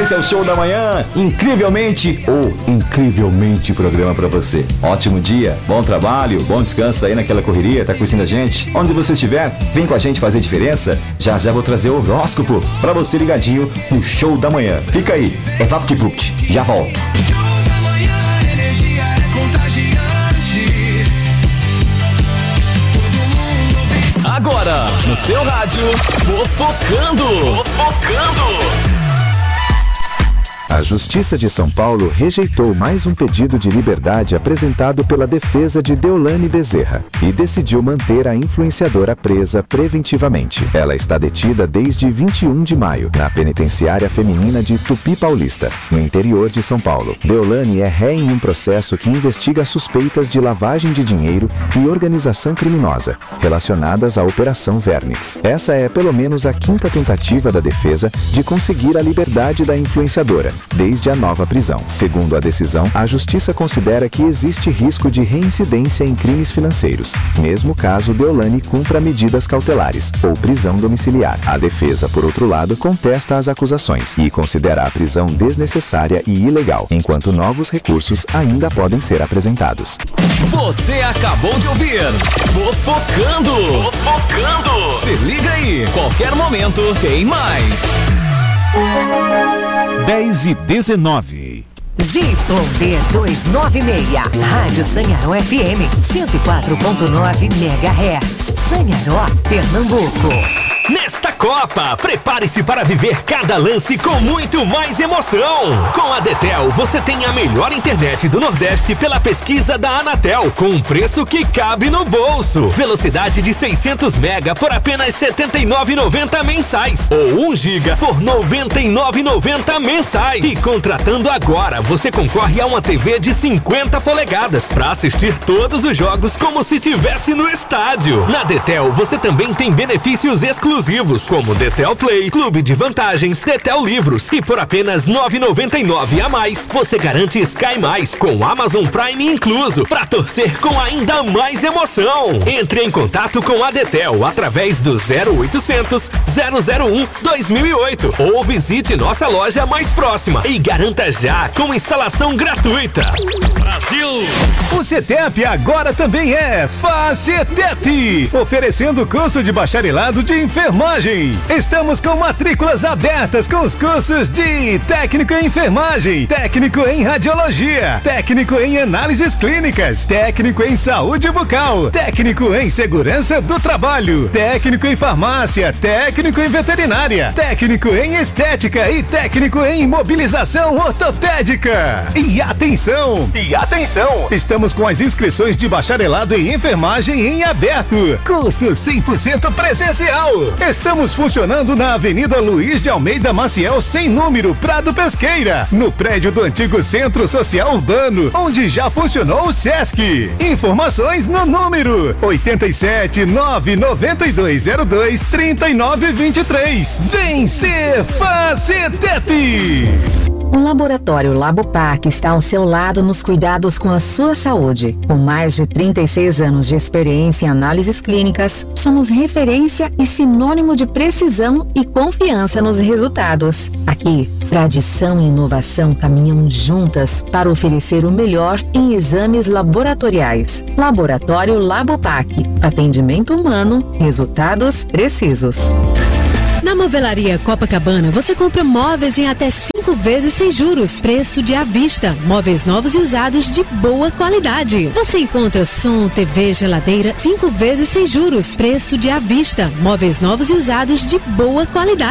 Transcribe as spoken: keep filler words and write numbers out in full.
Esse é o Show da Manhã, incrivelmente ou incrivelmente programa pra você. Ótimo dia, bom trabalho, bom descanso aí naquela correria, tá curtindo a gente? Onde você estiver, vem com a gente fazer diferença. Já já vou trazer o horóscopo pra você ligadinho no Show da Manhã. Fica aí, é VaptVupt, já volto. Agora, no seu rádio, Fofocando. Fofocando. A Justiça de São Paulo rejeitou mais um pedido de liberdade apresentado pela defesa de Deolane Bezerra e decidiu manter a influenciadora presa preventivamente. Ela está detida desde vinte e um de maio, na penitenciária feminina de Tupi Paulista, no interior de São Paulo. Deolane é ré em um processo que investiga suspeitas de lavagem de dinheiro e organização criminosa, relacionadas à Operação Vernix. Essa é pelo menos a quinta tentativa da defesa de conseguir a liberdade da influenciadora, desde a nova prisão. Segundo a decisão, a Justiça considera que existe risco de reincidência em crimes financeiros, mesmo caso Deolane cumpra medidas cautelares ou prisão domiciliar. A defesa, por outro lado, contesta as acusações e considera a prisão desnecessária e ilegal, enquanto novos recursos ainda podem ser apresentados. Você acabou de ouvir Fofocando. Fofocando. Se liga aí, qualquer momento tem mais. dez e dezenove. Z Y D duzentos e noventa e seis, Rádio Sanharó F M, cento e quatro ponto nove megahertz, Sanharó, Pernambuco. Nesta Copa, prepare-se para viver cada lance com muito mais emoção. Com a Detel, você tem a melhor internet do Nordeste pela pesquisa da Anatel, com um preço que cabe no bolso. Velocidade de seiscentos mega por apenas setenta e nove reais e noventa centavos mensais, ou um giga por noventa e nove reais e noventa centavos mensais. E contratando agora, você concorre a uma T V de cinquenta polegadas para assistir todos os jogos como se estivesse no estádio. Na Detel, você também tem benefícios exclusivos, como Detel Play, Clube de Vantagens, Detel Livros, e por apenas nove reais e noventa e nove centavos a mais, você garante Sky Mais, com Amazon Prime incluso, para torcer com ainda mais emoção. Entre em contato com a Detel através do zero oitocentos, zero zero um, dois mil e oito ou visite nossa loja mais próxima e garanta já com instalação gratuita. Brasil! O CETEP agora também é FACETEP, oferecendo curso de bacharelado de enfermagem. Estamos com matrículas abertas com os cursos de técnico em enfermagem, técnico em radiologia, técnico em análises clínicas, técnico em saúde bucal, técnico em segurança do trabalho, técnico em farmácia, técnico em veterinária, técnico em estética e técnico em imobilização ortopédica. E atenção, e atenção, estamos com as inscrições de bacharelado em enfermagem em aberto, curso cem por cento presencial. Estamos funcionando na Avenida Luiz de Almeida Maciel, sem número, Prado Pesqueira, no prédio do antigo Centro Social Urbano, onde já funcionou o Sesc. Informações no número oito sete nove nove dois zero dois três nove dois três. Vem ser FACETEP! O Laboratório Labopac está ao seu lado nos cuidados com a sua saúde. Com mais de trinta e seis anos de experiência em análises clínicas, somos referência e sinônimo de precisão e confiança nos resultados. Aqui, tradição e inovação caminham juntas para oferecer o melhor em exames laboratoriais. Laboratório Labopac. Atendimento humano, resultados precisos. Na Movelaria Copacabana, você compra móveis em até cinco vezes sem juros. Preço de à vista. Móveis novos e usados de boa qualidade. Você encontra som, T V, geladeira, cinco vezes sem juros. Preço de à vista. Móveis novos e usados de boa qualidade.